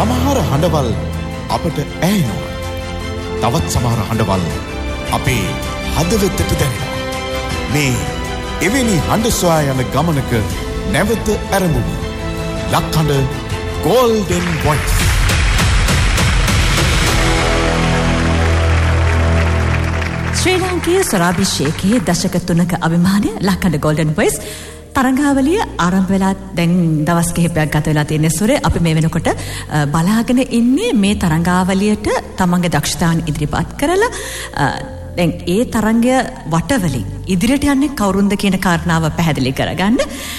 සමහර හඬවල් අපට ඇහෙනවා. තවත් සමහර හඬවල් අපේ හදවතට දැනෙනවා. මේ එවැනි හඬ සොයා යන ගමනක නැවත ඇරඹුණු ලක්හඬ Golden Voice. ශ්‍රී ලාංකීය ස්වරාභිෂේකයේ දශක 3ක අභිමානය ලක්හඬ Golden Voice තරංගාවලිය ආරම්භ වෙලා දැන් දවස් කිහිපයක් ගත වෙලා තියෙන සුරේ අපි මේ වෙනකොට බලාගෙන ඉන්නේ මේ තරංගාවලියට තමන්ගේ දක්ෂතාවන් ඉදිරිපත් කරලා දැන් ඒ තරංගය වටවලින් ඉදිරියට යන්නේ කවුරුන්ද කියන කාරණාව පැහැදිලි කරගන්න.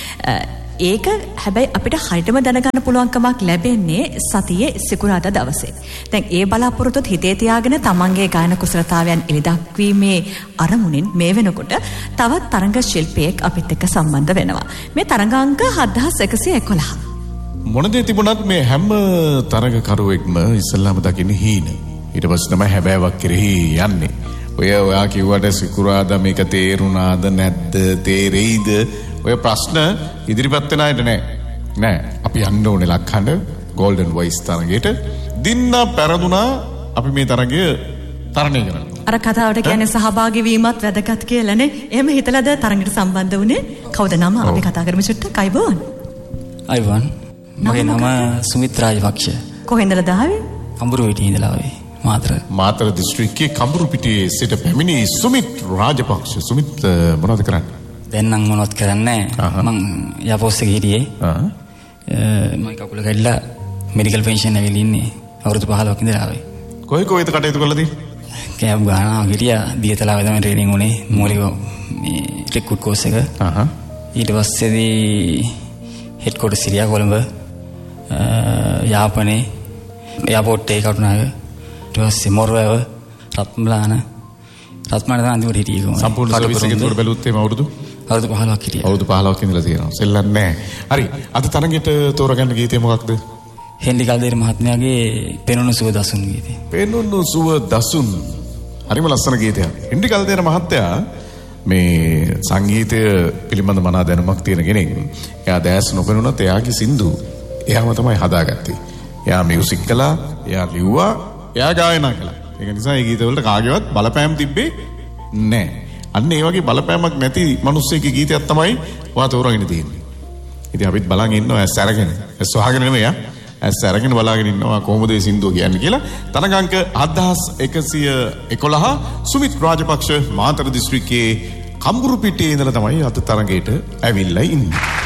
ඒක හැබැයි අපිට හරියටම දැනගන්න පුළුවන්කමක් ලැබෙන්නේ සතියේ සිකුරාදා දවසේ. දැන් ඒ බලාපොරොත්තුත් හිතේ තියාගෙන තමන්ගේ ගායන කුසලතාවයන් එළිදක්වීමේ අරමුණින් මේ වෙනකොට තවත් තරංග ශිල්පියෙක් අපිත් එක්ක සම්බන්ධ වෙනවා. මේ තරංගාංක 7111. මොන දේ තිබුණත් මේ හැම තරංගකරුවෙක්ම ඉස්සල්ලාම දකින්නේ හීන. ඊට පස්සේ තමයි හැබෑවක් කෙරෙහි යන්නේ. ඔයා කිව්වට සිකුරාදා මේක තේරුණාද නැද්ද තේරෙයිද ඔය ප්‍රශ්න ඉදිරිපත් වෙන අයට නෑ. අපි යන්න ඕනේ ලක්හඬ Golden Voice තරගයට. දින්න පෙරදුනා අපි මේ තරගය තරණය කරනවා. අර කතාවට කියන්නේ සහභාගී වීමත් වැදගත් කියලානේ. එහෙම හිතලාද තරගයට සම්බන්ධ වුණේ? කවුද නම? අපි කතා කරමු චුට්ටක්. අයිබෝන්. අයිබෝන්. මගේ නම සුමිත් රාජපක්ෂ. කොහෙන්දද ආවේ? කඹුරුපිටියේ ඉඳලා ආවේ. මාතර දිස්ත්‍රික්කයේ කඹුරුපිටියේ සිට පැමිණි සුමිත් රාජපක්ෂ. සුමිත් මොනවද කරන්නේ? දැන් නම් මොනවත් කරන්නේ නැහැ. මං යාපෝස් එකේ හිටියේ. මම කකුල කැඩිලා මෙඩිකල් පෙන්ෂන් එකේ ඉන්නේ. අවුරුදු 15ක් ඉඳලා ආවේ. කොහෙද කටයුතු කරලා තියෙන්නේ? කෑම් ගානවා හිටියා. දියතලාවේ තමයි ට්‍රේනින් උනේ. මූලික මේ රික්‍රූට් කෝස් එක. ඊට පස්සේදී හෙඩ් ක්වොටර් සිරියා කොළඹ යාපනයේ එයාපෝට් එකේ කටුනායක. ඊට පස්සේ මොරවැව රත්මලාන තමයි අන්තිමට හිටියේ කොහොමද? සම්පූර්ණ සර්විස් එකේ දුර බැලුවොත් එහෙම අවුරුදු 15ක් හිටියා. අවුරුදු 15ක් ඉඳලා තියෙනවා. සෙල්ලම් නැහැ. හරි. අද තරගෙට තෝරගන්න ගීතය මොකක්ද? හෙන්ඩි කල්දේර මහත්මයාගේ පෙනුණු සුව දසුන් ගීතය. පෙනුණු සුව දසුන්. හරිම ලස්සන ගීතයක්. හෙන්ඩි කල්දේර මහත්තයා මේ සංගීතය පිළිබඳ මනා දැනුමක් තියෙන කෙනෙක්. එයා දැස් නොපෙනුනත් එයාගේ සින්දු එයාම තමයි හදාගත්තේ. එයා මියුසික් කළා, එයා ලිව්වා, එයා ගායනා කළා. ඒක නිසා මේ ගීතවලට කාගේවත් බලපෑම් තිබ්බේ නැහැ. අන්න ඒ වගේ බලපෑමක් නැති මිනිස්සෙක්ගේ ගීතයක් තමයි ඔයා තෝරගෙන තියෙන්නේ. ඉතින් අපිත් බලන් ඉන්නවා ඇස් අරගෙන. ඇස් වහගෙන නෙමෙයි ඇස් අරගෙන බලාගෙන ඉන්නවා කොහොමද මේ සින්දුව කියන්නේ කියලා. තරගාංක 7111 සුමිත් රාජපක්ෂ මාතර දිස්ත්‍රික්කයේ කඹුරුපිටියේ ඉඳලා තමයි අද තරගයට ඇවිල්ලා ඉන්නේ.